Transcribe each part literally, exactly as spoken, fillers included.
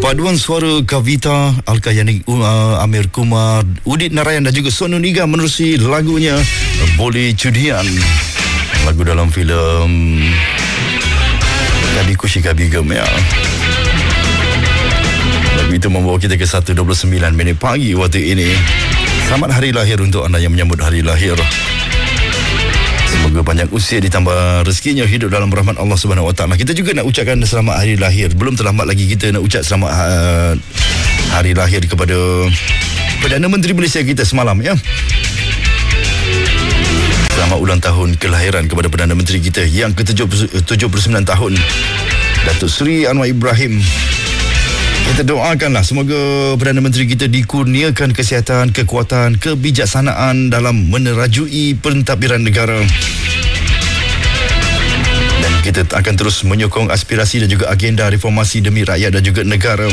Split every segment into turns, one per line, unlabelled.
Paduan suara Kavita, Alkayani, uh, Amir Kumar, Udit Narayan dan juga Sonu Niga menerusi lagunya Boleh Cudian. Lagu dalam filem Kadi Kushika Bigam ya. Lagu itu membawa kita ke satu dua puluh sembilan minit pagi waktu ini. Selamat hari lahir untuk anda yang menyambut hari lahir. Semoga panjang usia ditambah rezekinya, hidup dalam rahmat Allah Subhanahu Wa Taala. Kita juga nak ucapkan selamat hari lahir. Belum terlambat lagi kita nak ucap selamat uh, hari lahir kepada Perdana Menteri Malaysia kita semalam ya. Selamat ulang tahun kelahiran kepada Perdana Menteri kita yang ke tujuh puluh sembilan tahun, Datuk Seri Anwar Ibrahim. Kita doakanlah semoga Perdana Menteri kita dikurniakan kesihatan, kekuatan, kebijaksanaan dalam menerajui pentadbiran negara. Dan kita akan terus menyokong aspirasi dan juga agenda reformasi demi rakyat dan juga negara.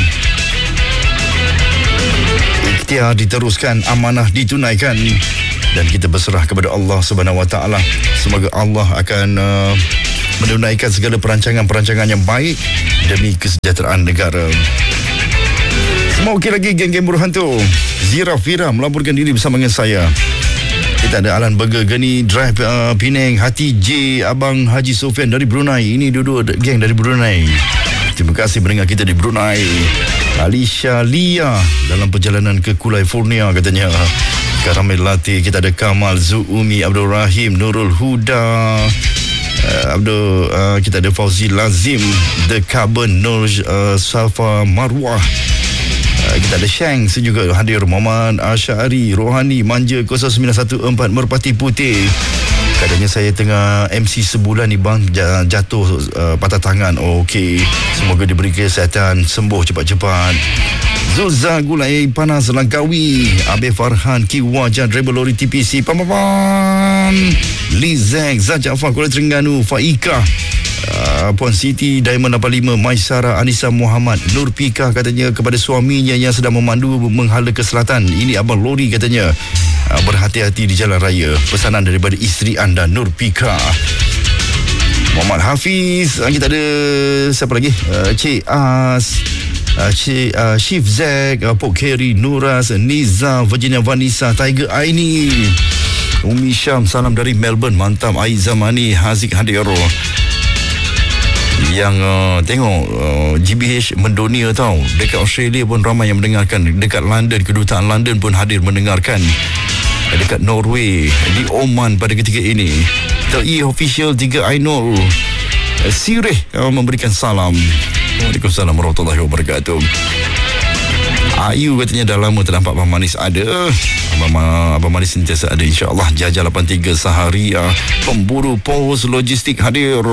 Ikhtiar diteruskan, amanah ditunaikan, dan kita berserah kepada Allah Subhanahu Wa Taala. Semoga Allah akan uh, menunaikan segala perancangan-perancangan yang baik demi kesejahteraan negara. Semua okey lagi geng-geng buruh hantu. Zira Fira melaporkan diri bersama dengan saya. Kita ada Alan Burger, Gani Drive, uh, Penang, Hati J, Abang Haji Sofian dari Brunei. Ini dua-dua geng dari Brunei. Terima kasih mendengar kita di Brunei. Alicia Lia dalam perjalanan ke California katanya. Karamel Latte. Kita ada Kamal, Zuumi, Abdul Rahim, Nurul Huda, uh, Abdul, uh, kita ada Fauzi Lazim, The Carbon, Nur uh, Safa Marwah. Uh, kita ada Shang juga hadir, Muhammad Asyari, Rohani, Manja kosong sembilan satu empat, Merpati Putih. Katanya saya tengah M C sebulan ni bang, jatuh uh, patah tangan. Oh, okey, semoga diberi kesihatan, sembuh cepat-cepat. Zulza Gulai Panas Langkawi, Abe Farhan, Ki Wajan, driver lori T P C, Pam Pam Pam, Lizek, Zat Jaafar, Kuala Terengganu, Faika, uh, Puan Siti, Diamond lapan lima, Maisara, Anissa Muhammad, Nur Pika katanya kepada suaminya yang sedang memandu menghala ke selatan. Ini abang lori katanya, uh, berhati-hati di jalan raya. Pesanan daripada isteri anda, Nur Pika. Muhammad Hafiz, uh, kita ada siapa lagi? Uh, Cik As, Uh, Cik uh, Chief Zack, uh, Pok Kerry, Nuras, Niza, Virginia Vanessa, Tiger Aini, Umi Syam, salam dari Melbourne. Mantap. Aizah Mani, Haziq hadir. Yang uh, tengok uh, G B H mendunia tau. Dekat Australia pun ramai yang mendengarkan. Dekat London, kedutaan London pun hadir mendengarkan. Dekat Norway, di Oman pada ketika ini. T I Official tiga Ainul, uh, Sirih uh, memberikan salam. Waalaikumsalam warahmatullahi wabarakatuh. Ayu katanya dah lama tak nampak Abang Manis ada. Abang, Abang Manis sentiasa ada, insyaAllah. Jajah lapan tiga Saharia, pemburu pos logistik hadir.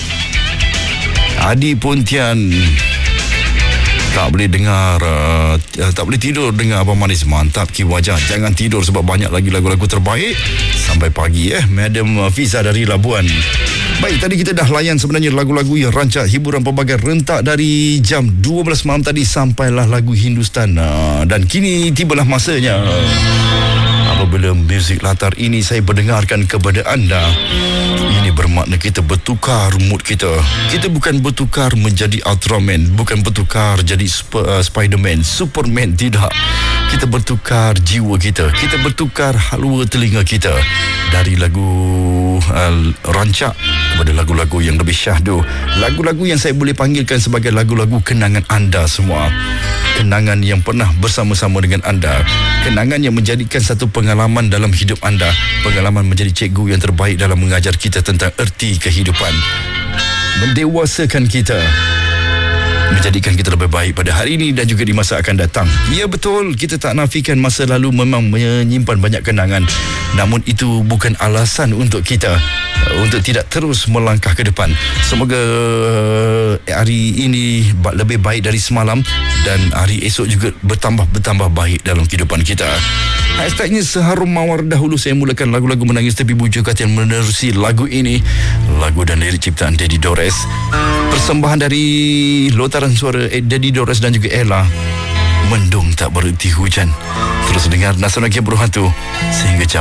Adi Pontian, tak boleh dengar, uh, tak boleh tidur dengar Abang Manis. Mantap Ki Wajah. Jangan tidur sebab banyak lagi lagu-lagu terbaik sampai pagi eh. Madam Fiza dari Labuan. Baik, tadi kita dah layan sebenarnya lagu-lagu yang rancak hiburan pelbagai rentak dari jam dua belas malam tadi sampailah lagu Hindustan. Dan kini tibalah masanya apabila muzik latar ini saya berdengarkan kepada anda. Ini bermakna kita bertukar mood kita. Kita bukan bertukar menjadi Ultraman, bukan bertukar jadi Sp- uh, Spiderman, Superman, tidak. Kita bertukar jiwa kita. Kita bertukar halwa telinga kita dari lagu uh, rancak kepada lagu-lagu yang lebih syahdu. Lagu-lagu yang saya boleh panggilkan sebagai lagu-lagu kenangan anda semua. Kenangan yang pernah bersama-sama dengan anda. Kenangan yang menjadikan satu pengalaman dalam hidup anda. Pengalaman menjadi cikgu yang terbaik dalam mengajar kita tentang erti kehidupan. Mendewasakan kita, menjadikan kita lebih baik pada hari ini dan juga di masa akan datang. Ya betul, kita tak nafikan masa lalu memang menyimpan banyak kenangan. Namun itu bukan alasan untuk kita untuk tidak terus melangkah ke depan. Semoga hari ini lebih baik dari semalam dan hari esok juga bertambah-bertambah baik dalam kehidupan kita. Hashtagnya seharum mawar dahulu. Saya mulakan lagu-lagu menangis tepi bujuk hati yang menerusi lagu ini. Lagu dan lirik ciptaan Daddy Dores. Persembahan dari lontaran suara Daddy Dores dan juga Ella. Mendung tak berhenti hujan. Terus dengar Nasional Buruh Hantu sehingga jam